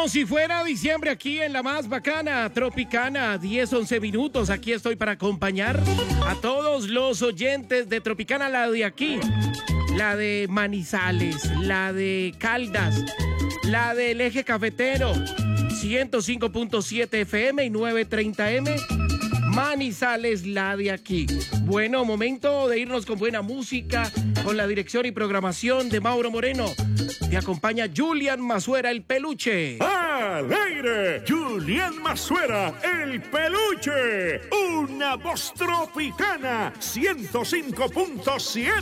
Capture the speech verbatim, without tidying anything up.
Como si fuera diciembre aquí en la más bacana, Tropicana, diez, once minutos. Aquí estoy para acompañar a todos los oyentes de Tropicana, la de aquí, la de Manizales, la de Caldas, la del Eje Cafetero, ciento cinco punto siete F M y novecientos treinta M. Manizales, la de aquí. Bueno, momento de irnos con buena música, con la dirección y programación de Mauro Moreno. Te acompaña Julián Mazuera, el peluche. ¡Al aire! Julián Mazuera, el peluche. Una voz tropicana, ciento cinco punto siete.